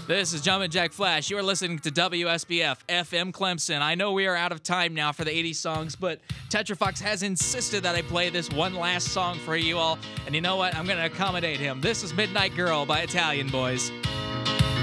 This is Jumpin' Jack Flash. You are listening to WSBF FM Clemson. I know we are out of time now for the 80s songs, but Tetra Fox has insisted that I play this one last song for you all. And you know what? I'm going to accommodate him. This is Midnight Girl by Italian Boys.